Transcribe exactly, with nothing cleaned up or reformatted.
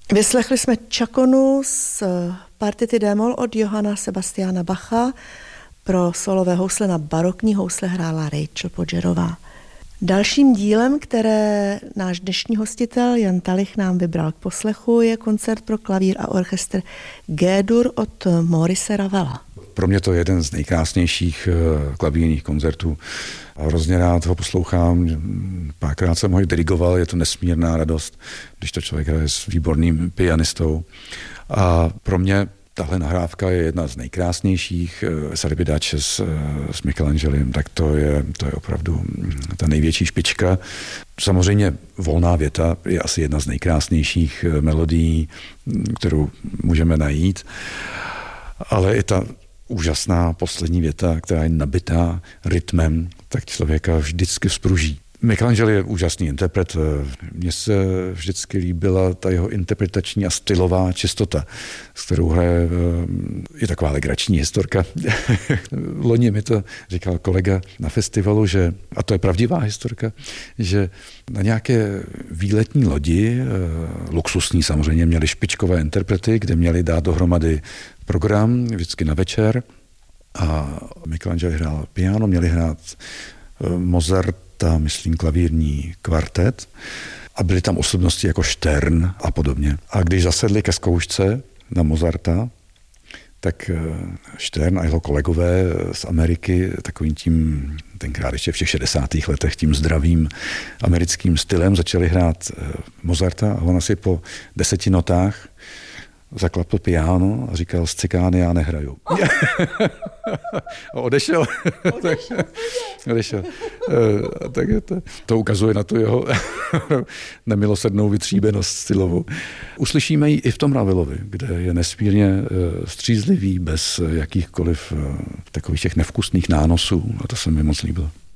Vyslechli jsme čakonu z partity D-moll od Johanna Sebastiana Bacha. Pro solové housle na barokní housle hrála Rachel Podgerová. Dalším dílem, které náš dnešní hostitel Jan Talich nám vybral k poslechu, je koncert pro klavír a orchestr G-dur od Maurice Ravela. Pro mě to je jeden z nejkrásnějších klavírních koncertů. A hrozně rád ho poslouchám. Párkrát jsem ho dirigoval, je to nesmírná radost, když to člověk hraje s výborným pianistou. A pro mě tahle nahrávka je jedna z nejkrásnějších. Sarbidache s, s Michelangelem, tak to je, to je opravdu ta největší špička. Samozřejmě Volná věta je asi jedna z nejkrásnějších melodií, kterou můžeme najít. Ale i ta úžasná poslední věta, která je nabitá rytmem, tak člověka vždycky vzpruží. Michelangelo je úžasný interpret. Mně se vždycky líbila ta jeho interpretační a stylová čistota, s kterou hraje. Je taková legrační historka. Loni mi to říkal kolega na festivalu, že, a to je pravdivá historka, že na nějaké výletní lodi, luxusní samozřejmě, měli špičkové interprety, kde měli dát dohromady program vždycky na večer a Michelangelo hrál piano, měli hrát Mozart, ta, myslím, klavírní kvartet a byly tam osobnosti jako Stern a podobně. A když zasedli ke zkoušce na Mozarta, tak Stern a jeho kolegové z Ameriky takovým tím, tenkrát ještě v těch šedesátých letech, tím zdravým americkým stylem začali hrát Mozarta a on asi po deseti notách zaklapl piano a říkal, z cikány já nehraju. Oh. A odešel. Odešel. odešel. Tak to, to ukazuje na tu jeho nemilosrdnou vytříbenost stylovou. Uslyšíme ji i v tom Ravelovi, kde je nesmírně střízlivý, bez jakýchkoliv takových těch nevkusných nánosů. A to se mi moc líbilo.